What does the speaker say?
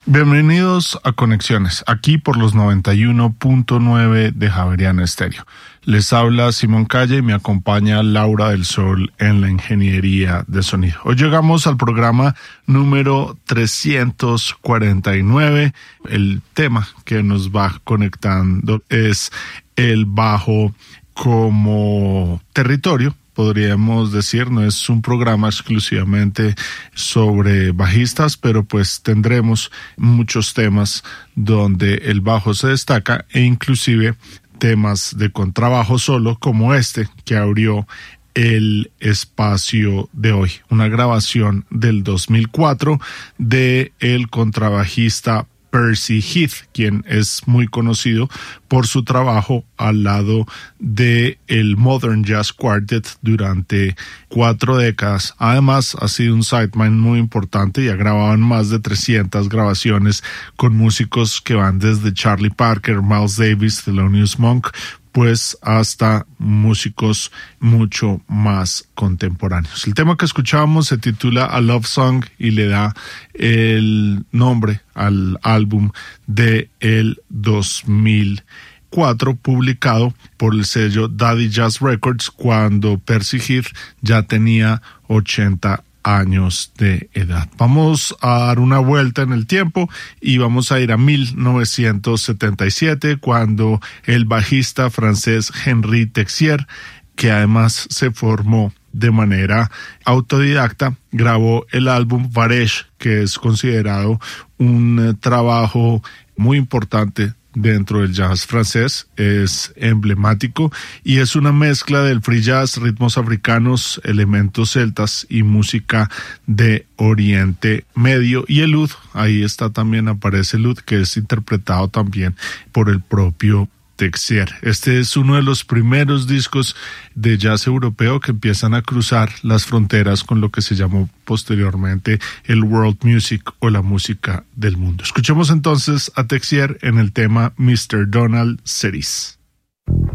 Bienvenidos a Conexiones, aquí por los 91.9 de Javeriana Estéreo. Les habla Simón Calle y me acompaña Laura del Sol en la ingeniería de sonido. Hoy llegamos al programa número 349. El tema que nos va conectando es el bajo como territorio. Podríamos decir, no es un programa exclusivamente sobre bajistas, pero pues tendremos muchos temas donde el bajo se destaca e inclusive temas de contrabajo solo como este que abrió el espacio de hoy. Una grabación del 2004 de el contrabajista Percy Heath, quien es muy conocido por su trabajo al lado de el Modern Jazz Quartet durante 4 décadas. Además, ha sido un sideman muy importante y ha grabado en más de 300 grabaciones con músicos que van desde Charlie Parker, Miles Davis, Thelonious Monk, pues hasta músicos mucho más contemporáneos. El tema que escuchábamos se titula A Love Song y le da el nombre al álbum de el 2004, publicado por el sello Daddy Jazz Records, cuando Percy Heath ya tenía 80 años de edad. Vamos a dar una vuelta en el tiempo y vamos a ir a 1977, cuando el bajista francés Henri Texier, que además se formó de manera autodidacta, grabó el álbum Varèche, que es considerado un trabajo muy importante dentro del jazz francés, es emblemático y es una mezcla del free jazz, ritmos africanos, elementos celtas y música de Oriente Medio. Y el oud, ahí está también, aparece el oud, que es interpretado también por el propio Texier. Este es uno de los primeros discos de jazz europeo que empiezan a cruzar las fronteras con lo que se llamó posteriormente el world music o la música del mundo. Escuchemos entonces a Texier en el tema Mr. Donald Cerise.